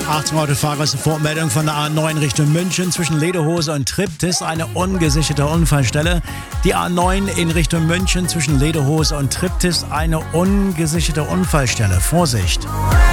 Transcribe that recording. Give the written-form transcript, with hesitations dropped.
Achtung, Autofahrer, Sofortmeldung von der A9 Richtung München zwischen Lederhose und Triptis, eine ungesicherte Unfallstelle. Die A9 in Richtung München zwischen Lederhose und Triptis, eine ungesicherte Unfallstelle. Vorsicht!